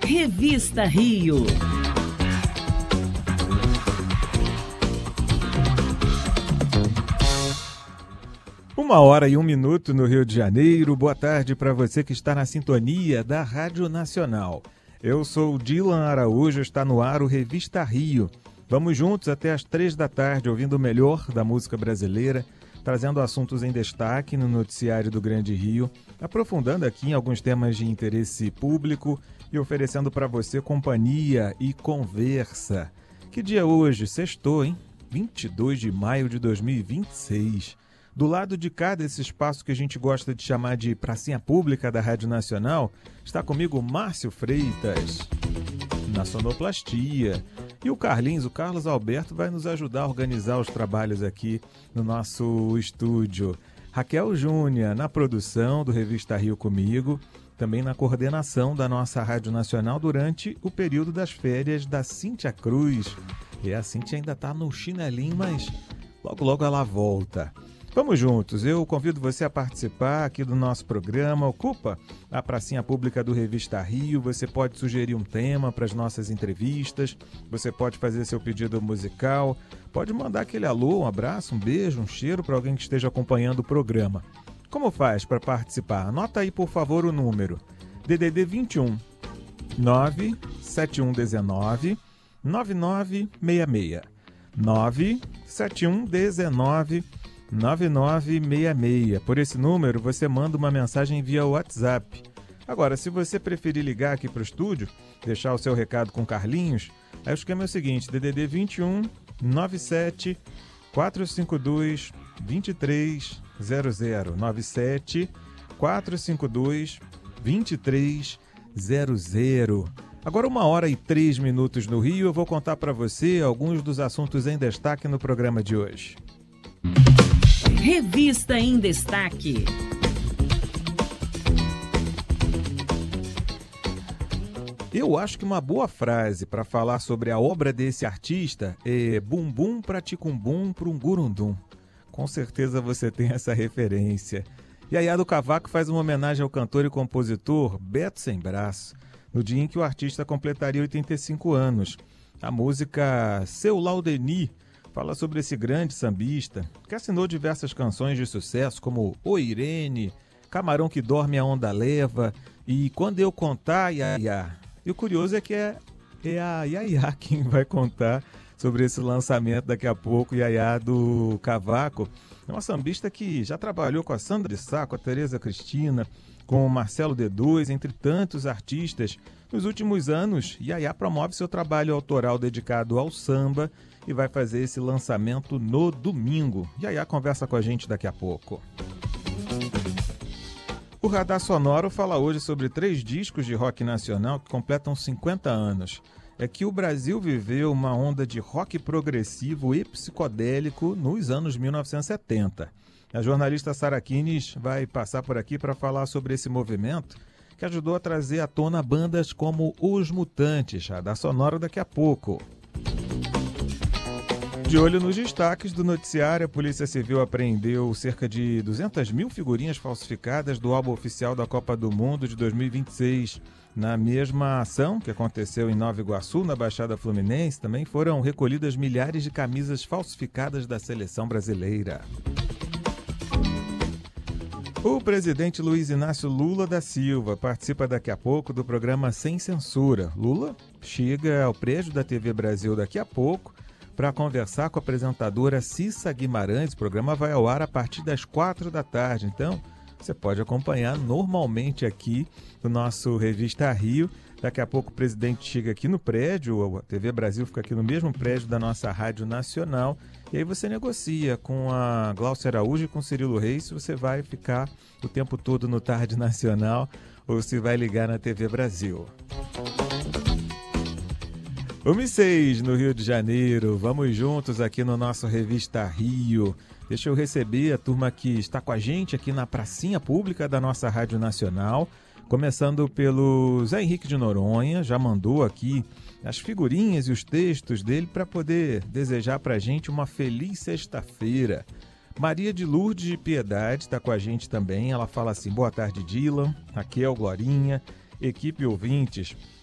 Revista Rio. Uma hora e 1 minuto no Rio de Janeiro. Boa tarde para você que está na sintonia da Rádio Nacional. Eu sou Dylan Araújo, está no ar o Revista Rio. Vamos juntos até às 3 da tarde, ouvindo o melhor da música brasileira, trazendo assuntos em destaque no noticiário do Grande Rio, aprofundando aqui em alguns temas de interesse público e oferecendo para você companhia e conversa. Que dia é hoje? Sextou, hein? 22 de maio de 2026. Do lado de cá desse espaço que a gente gosta de chamar de pracinha pública da Rádio Nacional, está comigo Márcio Freitas, na sonoplastia. E o Carlos Alberto, vai nos ajudar a organizar os trabalhos aqui no nosso estúdio. Raquel Júnior, na produção do Revista Rio comigo, também na coordenação da nossa Rádio Nacional durante o período das férias da Cíntia Cruz. E a Cíntia ainda está no chinelinho, mas logo ela volta. Vamos juntos, eu convido você a participar aqui do nosso programa. Ocupa a pracinha pública do Revista Rio. Você pode sugerir um tema para as nossas entrevistas, você pode fazer seu pedido musical, pode mandar aquele alô, um abraço, um beijo, um cheiro para alguém que esteja acompanhando o programa. Como faz para participar? Anota aí, por favor, o número. DDD 21 97119 9966 97119 9966. Por esse número você manda uma mensagem via WhatsApp. Agora, se você preferir ligar aqui para o estúdio, deixar o seu recado com Carlinhos, aí o esquema é o seguinte: DDD 21 97 452 2300 97 452 2300. Agora 1h03 no Rio, eu vou contar para você alguns dos assuntos em destaque no programa de hoje. Revista em Destaque. Eu acho que uma boa frase para falar sobre a obra desse artista é bumbum pra ticumbum prum gurundum. Com certeza você tem essa referência. Yaya do Cavaco faz uma homenagem ao cantor e compositor Beto Sem Braço, no dia em que o artista completaria 85 anos. A música Seu Laudeni fala sobre esse grande sambista, que assinou diversas canções de sucesso, como Ô Irene, Camarão que Dorme a Onda Leva e Quando Eu Contar, Yaya. E o curioso é que é a Yaya quem vai contar sobre esse lançamento daqui a pouco. Yaya do Cavaco é uma sambista que já trabalhou com a Sandra de Sá, com a Tereza Cristina, com o Marcelo D2, entre tantos artistas. Nos últimos anos, Yaya promove seu trabalho autoral dedicado ao samba e vai fazer esse lançamento no domingo. Yaya conversa com a gente daqui a pouco. O Radar Sonoro fala hoje sobre 3 discos de rock nacional que completam 50 anos. É que o Brasil viveu uma onda de rock progressivo e psicodélico nos anos 1970. A jornalista Sara Kines vai passar por aqui para falar sobre esse movimento que ajudou a trazer à tona bandas como Os Mutantes. Radar Sonoro daqui a pouco. De olho nos destaques do noticiário, a Polícia Civil apreendeu cerca de 200 mil figurinhas falsificadas do álbum oficial da Copa do Mundo de 2026. Na mesma ação que aconteceu em Nova Iguaçu, na Baixada Fluminense, também foram recolhidas milhares de camisas falsificadas da seleção brasileira. O presidente Luiz Inácio Lula da Silva participa daqui a pouco do programa Sem Censura. Lula chega ao prédio da TV Brasil daqui a pouco para conversar com a apresentadora Cissa Guimarães. O programa vai ao ar a partir das 4 da tarde, então você pode acompanhar normalmente aqui no nosso Revista Rio. Daqui a pouco o presidente chega aqui no prédio, a TV Brasil fica aqui no mesmo prédio da nossa Rádio Nacional, e aí você negocia com a Glaucia Araújo e com o Cirilo Reis se você vai ficar o tempo todo no Tarde Nacional ou se vai ligar na TV Brasil. 1h06 no Rio de Janeiro, vamos juntos aqui no nosso Revista Rio. Deixa eu receber a turma que está com a gente aqui na pracinha pública da nossa Rádio Nacional, começando pelo Zé Henrique de Noronha, já mandou aqui as figurinhas e os textos dele para poder desejar para a gente uma feliz sexta-feira. Maria de Lourdes de Piedade está com a gente também, ela fala assim: boa tarde, Dylan, Raquel, Glorinha, equipe ouvintes.